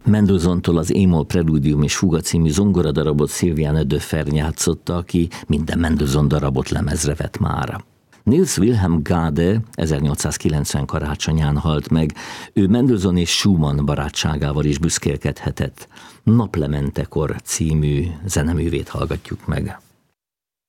Mendelssohntól az E-moll Preludium és Fuga című zongoradarabot Sylviane de Fern játszotta, aki minden Mendelssohn darabot lemezre vett már. Niels Wilhelm Gade 1890 karácsonyán halt meg, ő Mendelssohn és Schumann barátságával is büszkélkedhetett. Naplementekor című zeneművét hallgatjuk meg.